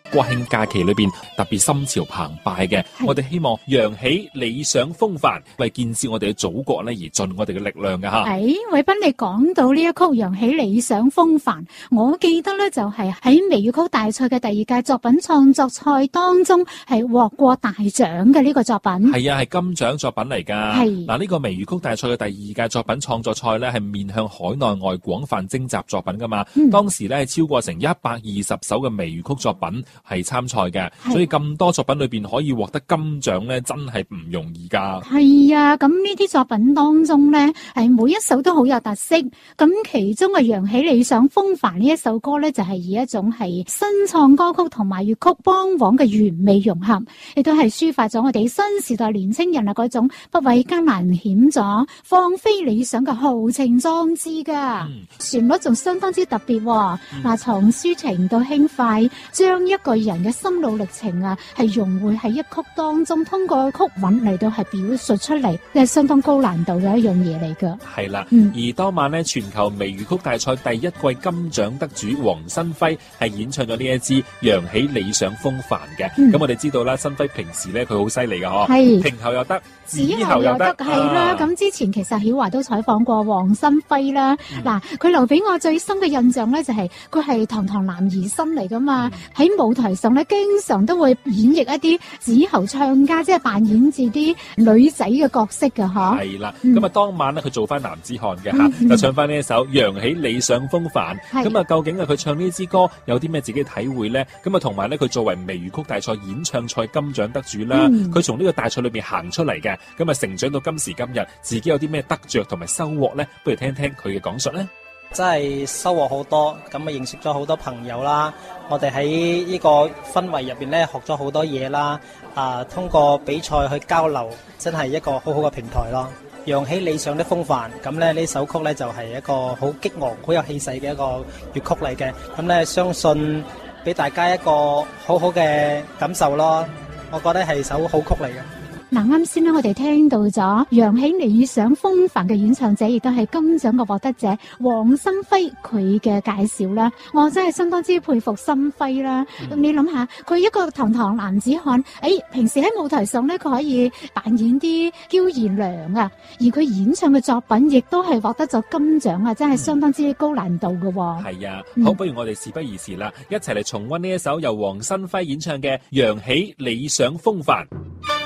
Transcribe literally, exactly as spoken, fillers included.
國慶假期裏邊特別心潮澎湃嘅。我哋希望揚起理想風範，為建設我哋嘅祖國咧而盡我哋嘅力量嘅吓。 誒，偉斌，你講到呢一曲揚起理想風範，我記得咧就係喺微粵曲大賽嘅第二屆作品創作賽當中係獲過大獎嘅呢個作品。 係啊，係金獎作品嚟噶。 係嗱，呢個微粵曲大賽嘅第二屆作品創作賽咧係面向海內外廣泛徵集作品噶嘛。嗯、當時咧係超過成一百二十首嘅微粵曲作品係參賽嘅，所以咁多作品裏邊可以獲得金獎咧，真係唔容易噶。 係啊，咁呢啲作品當中咧，係每一首都好有特色。咁其中嘅揚起理想風範呢一首歌咧，就係以一種係新創歌曲同埋粵曲幫簧嘅完美融合，亦都係抒發咗我哋新時代年青人啊嗰種不畏艱難險阻、放飛理想嘅豪情壯志噶。嗯、旋律仲相當之特別，嗱、嗯，從抒情到輕快，將一個人嘅心路歷程啊，係融匯喺一曲當中，通過曲韻嚟到係表述出嚟，係相當高難度嘅一樣嘢嚟噶。 係啦， 嗯、 而當晚呢，全球微粵曲大賽第一季金獎得主黃新輝係演唱咗呢一支《揚起理想風範》嘅。咁、嗯、我哋知道啦，新輝平時咧佢好犀利噶嗬， 係平喉又得， 子喉又得，係啦。咁、啊、之前其實曉華都採訪過黃新輝啦。嗱、嗯，佢留俾我最深嘅印象咧，就係佢係堂堂男兒身嚟噶嘛。喺、嗯、舞台上咧，經常都會演繹一啲子喉唱家，即係扮演住啲女仔嘅角色嘅嗬。 係啦，咁啊、嗯、當晚咧佢做翻男子漢嘅吓，嗯、就唱翻呢一首《揚起理想風範》。咁啊，究竟啊佢唱呢支歌有啲咩自己體會咧？咁啊，同埋咧佢作為微粵曲大賽演唱賽金獎得主啦，佢從呢個大賽裏邊行出嚟嘅，咁啊成長到今時今日，自己有啲咩得着同埋收穫咧？不如聽聽佢嘅講述咧。 真係收穫好多，咁啊認識咗好多朋友啦。我哋喺呢個氛圍入邊咧，學咗好多嘢啦。啊，通過比賽去交流，真係一個好好嘅平台咯。揚起理想的風範，咁咧呢首曲咧就係一個好激昂、好有氣勢嘅一個粵曲嚟嘅。咁咧相信俾大家一個好好嘅感受咯。我覺得係首好曲嚟嘅。 嗱，啱先咧，我哋聽到咗揚起理想風範嘅演唱者，亦都係金獎嘅獲得者黃新輝佢嘅介紹啦。我真係相當之佩服新輝啦。咁、嗯、你諗下，佢一個堂堂男子漢，誒、哎，平時喺舞台上咧，佢可以扮演啲嬌兒娘啊，而佢演唱嘅作品亦都係獲得咗金獎啊，真係相當之高難度嘅。 係啊，好，不如我哋事不宜遲啦，一齊嚟重溫呢一首由黃新輝演唱嘅《揚起理想風範》。